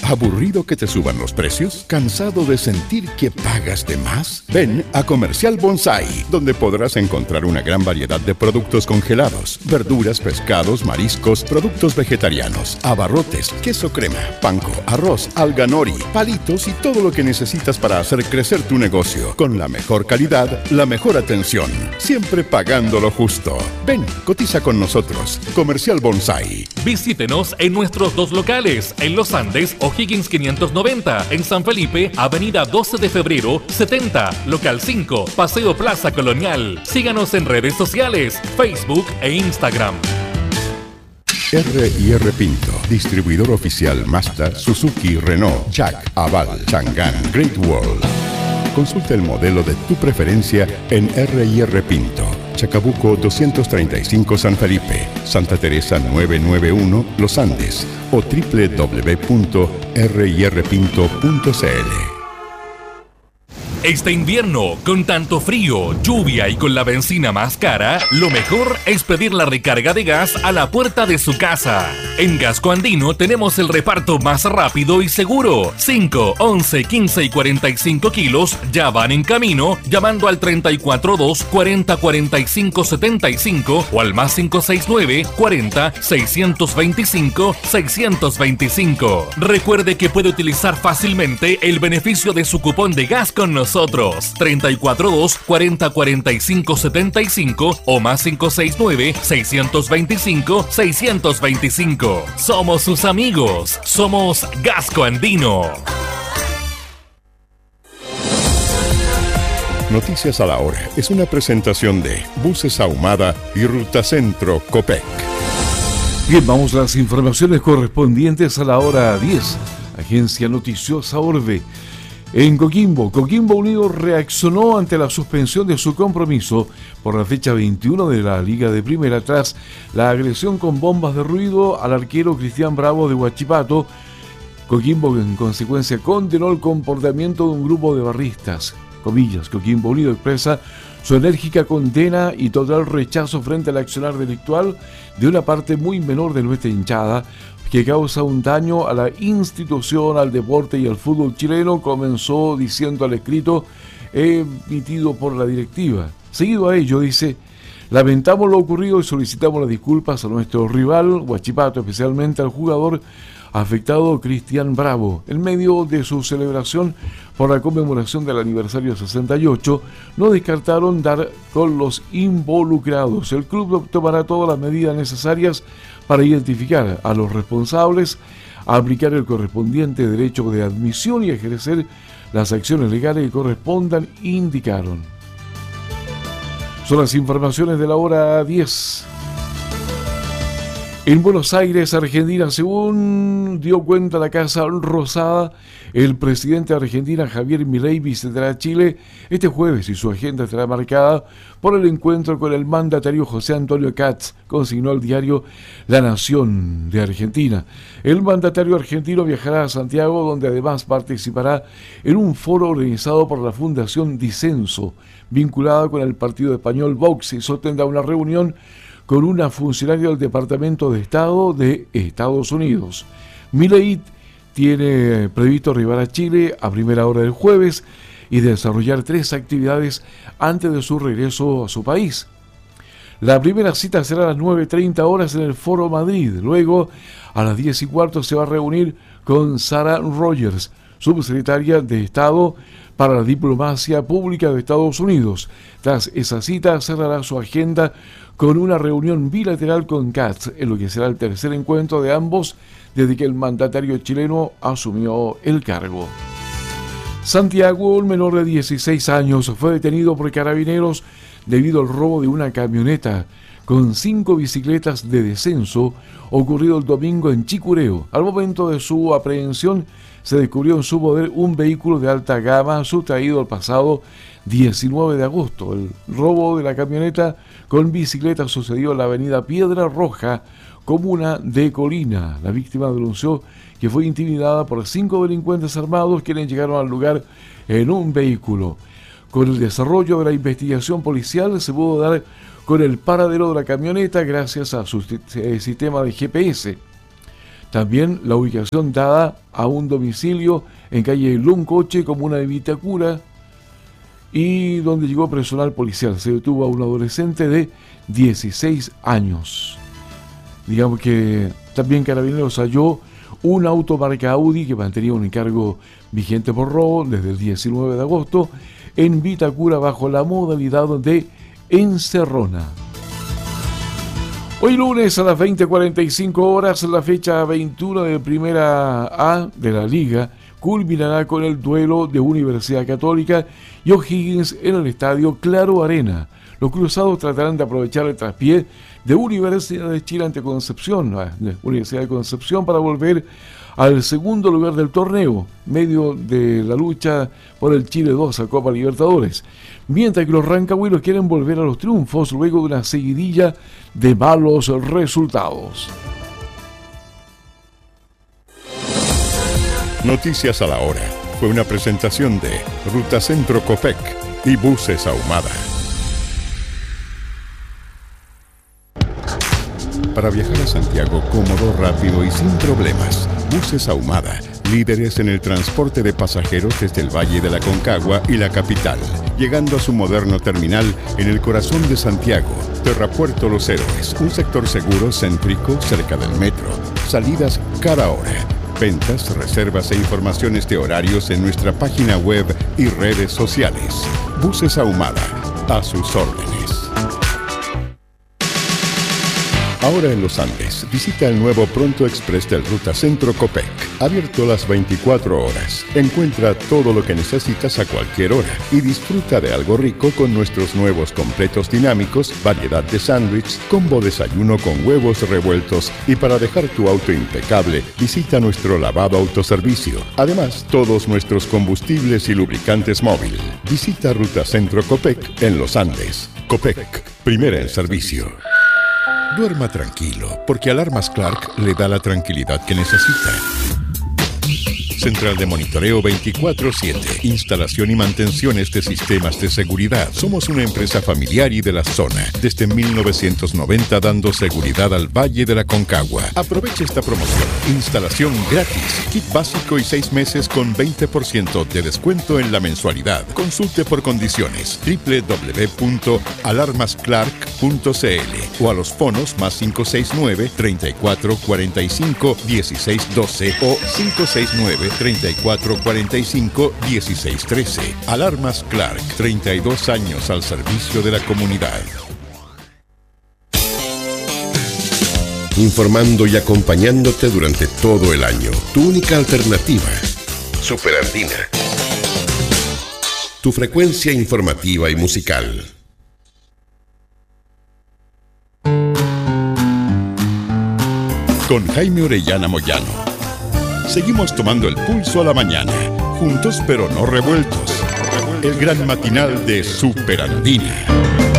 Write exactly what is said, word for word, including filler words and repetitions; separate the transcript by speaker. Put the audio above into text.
Speaker 1: ¿Aburrido que te suban los precios? ¿Cansado de sentir que pagas de más? Ven a Comercial Bonsai, donde podrás encontrar una gran variedad de productos congelados, verduras, pescados, mariscos, productos vegetarianos, abarrotes, queso crema, panko, arroz, alga nori, palitos y todo lo que necesitas para hacer crecer tu negocio. Con la mejor calidad, la mejor atención, siempre pagando lo justo. Ven, cotiza con nosotros. Comercial Bonsai.
Speaker 2: Visítenos en nuestros dos locales, en Los Andes, O'Higgins quinientos noventa, en San Felipe, Avenida doce de febrero, setenta, local cinco, Paseo Plaza Colonial. Síganos en redes sociales, Facebook e Instagram.
Speaker 1: R y R Pinto, distribuidor oficial Mazda, Suzuki, Renault, Jack, Aval, Chang'an, Great Wall. Consulta el modelo de tu preferencia en R y R Pinto, Chacabuco doscientos treinta y cinco San Felipe, Santa Teresa novecientos noventa y uno Los Andes o doble u doble u doble u punto r y r pinto punto c l.
Speaker 2: Este invierno, con tanto frío, lluvia y con la benzina más cara, lo mejor es pedir la recarga de gas a la puerta de su casa. En Gasco Andino tenemos el reparto más rápido y seguro. cinco, once, quince y cuarenta y cinco kilos ya van en camino llamando al treinta y cuatro dos, cuarenta, cuarenta y cinco, setenta y cinco o al más cinco seis nueve, cuarenta, seiscientos veinticinco, seiscientos veinticinco. Recuerde que puede utilizar fácilmente el beneficio de su cupón de gas con nosotros. Nosotros, treinta y cuatro dos, cuarenta, cuarenta y cinco, setenta y cinco o más cinco seis nueve, seiscientos veinticinco, seiscientos veinticinco. Somos sus amigos. Somos Gasco Andino.
Speaker 1: Noticias a la hora es una presentación de Buses Ahumada y Ruta Centro Copec.
Speaker 3: Bien, vamos a las informaciones correspondientes a la hora diez. Agencia Noticiosa Orbe. En Coquimbo, Coquimbo Unido reaccionó ante la suspensión de su compromiso por la fecha veintiuno de la Liga de Primera tras la agresión con bombas de ruido al arquero Cristian Bravo de Huachipato. Coquimbo en consecuencia condenó el comportamiento de un grupo de barristas. Comillas, Coquimbo Unido expresa su enérgica condena y total rechazo frente al accionar delictual de una parte muy menor de nuestra hinchada que causa un daño a la institución, al deporte y al fútbol chileno, comenzó diciendo al escrito emitido por la directiva. Seguido a ello dice: lamentamos lo ocurrido y solicitamos las disculpas a nuestro rival, Huachipato, especialmente al jugador afectado Cristian Bravo. En medio de su celebración por la conmemoración del aniversario sesenta y ocho, no descartaron dar con los involucrados. El club tomará todas las medidas necesarias para identificar a los responsables, aplicar el correspondiente derecho de admisión y ejercer las acciones legales que correspondan, indicaron. Son las informaciones de la hora diez. En Buenos Aires, Argentina, según dio cuenta la Casa Rosada, el presidente de Argentina, Javier Milei, visitará Chile este jueves y su agenda estará marcada por el encuentro con el mandatario José Antonio Kats, consignó el diario La Nación de Argentina. El mandatario argentino viajará a Santiago, donde además participará en un foro organizado por la Fundación Disenso, vinculada con el partido español Vox, y sostendrá una reunión con una funcionaria del Departamento de Estado de Estados Unidos. Milei tiene previsto arribar a Chile a primera hora del jueves y desarrollar tres actividades antes de su regreso a su país. La primera cita será a las nueve treinta horas en el Foro Madrid. Luego, a las diez y cuarto, se va a reunir con Sarah Rogers, subsecretaria de Estado para la Diplomacia Pública de Estados Unidos. Tras esa cita, cerrará su agenda con una reunión bilateral con Katz, en lo que será el tercer encuentro de ambos desde que el mandatario chileno asumió el cargo. Santiago, un menor de dieciséis años, fue detenido por carabineros debido al robo de una camioneta con cinco bicicletas de descenso ocurrido el domingo en Chicureo. Al momento de su aprehensión, se descubrió en su poder un vehículo de alta gama sustraído el pasado diecinueve de agosto. El robo de la camioneta con bicicleta sucedió en la avenida Piedra Roja, comuna de Colina. La víctima denunció que fue intimidada por cinco delincuentes armados quienes llegaron al lugar en un vehículo. Con el desarrollo de la investigación policial se pudo dar con el paradero de la camioneta gracias a su sistema de G P S. También la ubicación dada a un domicilio en calle Loncoche, comuna de Vitacura, y donde llegó personal policial. Se detuvo a un adolescente de dieciséis años. Digamos que también Carabineros halló un auto marca Audi que mantenía un encargo vigente por robo desde el diecinueve de agosto en Vitacura bajo la modalidad de encerrona. Hoy lunes a las veinte cuarenta y cinco horas, la fecha veintiuno de Primera A de la Liga culminará con el duelo de Universidad Católica y O'Higgins en el estadio Claro Arena. Los cruzados tratarán de aprovechar el traspié de Universidad de Chile ante Concepción, Universidad de Concepción, para volver al segundo lugar del torneo, medio de la lucha por el Chile dos a Copa Libertadores, mientras que los rancagüinos quieren volver a los triunfos luego de una seguidilla de malos resultados.
Speaker 1: Noticias a la hora. Fue una presentación de Ruta Centro Copec y Buses Ahumada. Para viajar a Santiago cómodo, rápido y sin problemas, Buses Ahumada, líderes en el transporte de pasajeros desde el Valle de la Concagua y la capital, llegando a su moderno terminal en el corazón de Santiago, Terrapuerto Los Héroes, un sector seguro, céntrico, cerca del metro, salidas cada hora. Ventas, reservas e informaciones de horarios en nuestra página web y redes sociales. Buses Ahumada, a sus órdenes. Ahora en los Andes, visita el nuevo Pronto Express del Ruta Centro Copec. Abierto las veinticuatro horas. Encuentra todo lo que necesitas a cualquier hora y disfruta de algo rico con nuestros nuevos completos dinámicos, variedad de sándwich, combo desayuno con huevos revueltos y para dejar tu auto impecable, visita nuestro lavado autoservicio. Además, todos nuestros combustibles y lubricantes móvil. Visita Ruta Centro Copec en los Andes. Copec, primera en servicio. Duerma tranquilo, porque Alarmas Clark le da la tranquilidad que necesita. Central de monitoreo veinticuatro siete. Instalación y mantenciones de sistemas de seguridad. Somos una empresa familiar y de la zona. Desde mil novecientos noventa dando seguridad al Valle de la Concagua. Aproveche esta promoción. Instalación gratis. Kit básico y seis meses con veinte por ciento de descuento en la mensualidad. Consulte por condiciones. doble u doble u doble u punto alarmas clark punto c l o a los fonos más cinco seis nueve, treinta y cuatro cuarenta y cinco, dieciséis doce o cinco seis nueve, treinta y cuatro cuarenta y cinco, dieciséis trece. Alarmas Clark, treinta y dos años al servicio de la comunidad.
Speaker 4: Informando y acompañándote durante todo el año. Tu única alternativa. Superandina. Tu frecuencia informativa y musical.
Speaker 1: Con Jaime Orellana Moyano. Seguimos tomando el pulso a la mañana, juntos pero no revueltos. El gran matinal de Superandina.